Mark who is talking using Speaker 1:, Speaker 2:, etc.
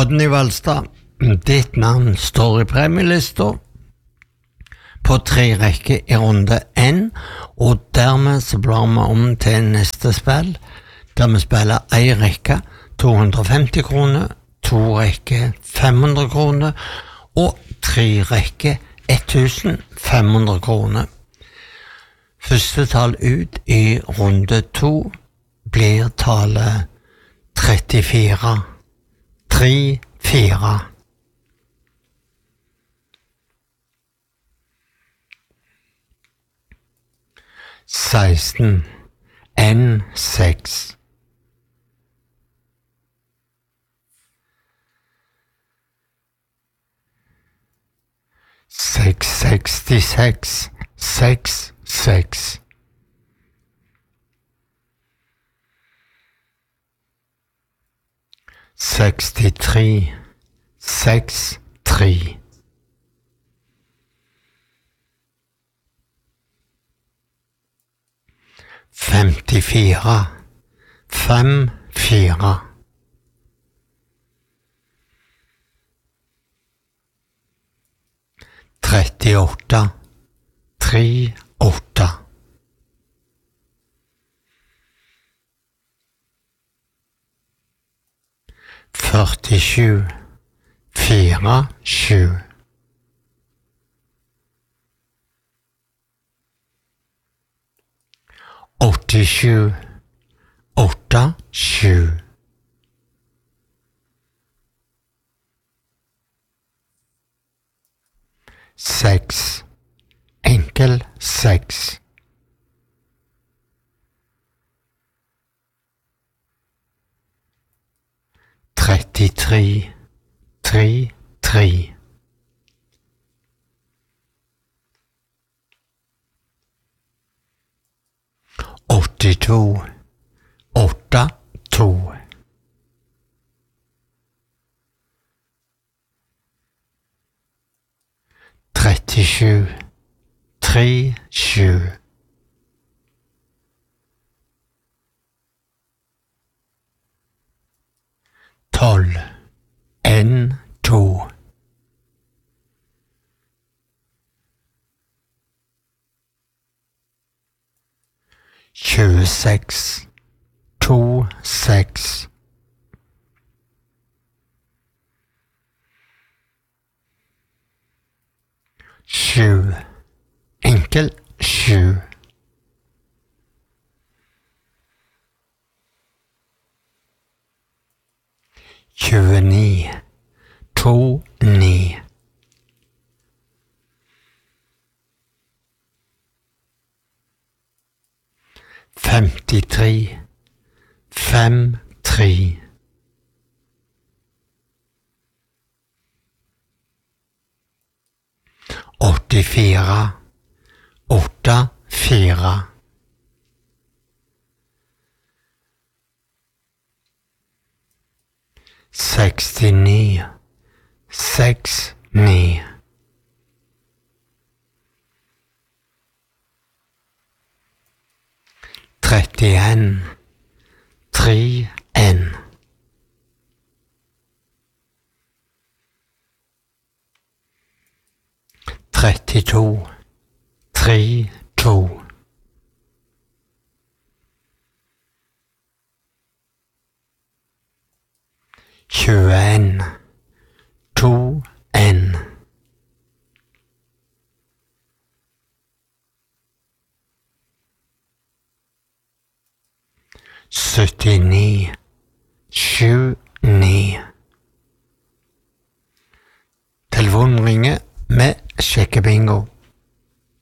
Speaker 1: Rodney Valstad, ditt navn står i premielista på 3 rekker i runde 1, og dermed så blar vi om til neste spill, der vi spiller 1 rekke 250 kroner, 2 rekker 500 kroner, og 3 rekker 1500 kroner. Første tall ut i runde 2 blir tallet 34. 3-4. Seksten. N6. 666. 6. 63. 6-3. 54. 5-4. 38. 3-8. 47. 4-7. 87. 8-7. 6. Enkel 6. 33. 3-3. 82. 8-2. 37. 3-7. 12. N2. 26. 2-6. 7. Enkel 7. 29. 2-9. 53. 5-3. 84. 8-4. 69. 6-9. 31. 3-1. 32. 3-2. 21. 2-1. 79. 7-9. Telefonen ringer med sjekkebingo.